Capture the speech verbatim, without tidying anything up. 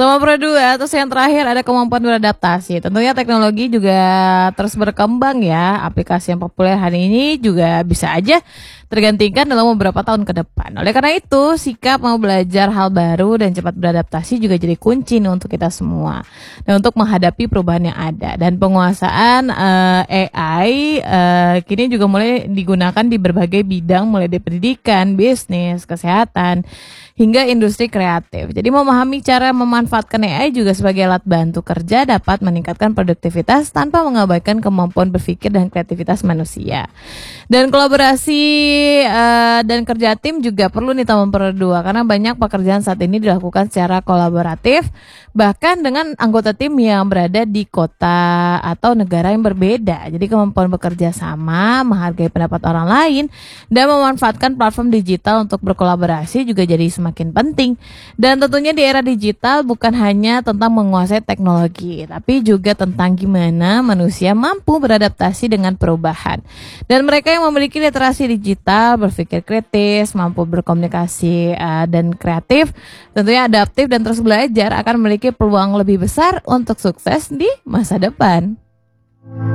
Nomor dua, terus yang terakhir ada kemampuan beradaptasi. Tentunya teknologi juga terus berkembang ya. Aplikasi yang populer hari ini juga bisa aja tergantikan dalam beberapa tahun ke depan. Oleh karena itu, sikap mau belajar hal baru dan cepat beradaptasi juga jadi kunci nih untuk kita semua. Dan untuk menghadapi perubahan yang ada. Dan penguasaan eh, A I eh, kini juga mulai digunakan di berbagai bidang, mulai dari pendidikan, bisnis, kesehatan, hingga industri kreatif. Jadi memahami cara memanfaatkan A I juga sebagai alat bantu kerja dapat meningkatkan produktivitas tanpa mengabaikan kemampuan berpikir dan kreativitas manusia. Dan kolaborasi uh, dan kerja tim juga perlu nih nomor dua, karena banyak pekerjaan saat ini dilakukan secara kolaboratif, bahkan dengan anggota tim yang berada di kota atau negara yang berbeda. Jadi kemampuan bekerja sama, menghargai pendapat orang lain, dan memanfaatkan platform digital untuk berkolaborasi juga jadi semakin penting. Dan tentunya di era digital bukan hanya tentang menguasai teknologi, tapi juga tentang gimana manusia mampu beradaptasi dengan perubahan. Dan mereka yang memiliki literasi digital, berpikir kritis, mampu berkomunikasi uh, dan kreatif, tentunya adaptif dan terus belajar akan memiliki peluang lebih besar untuk sukses di masa depan.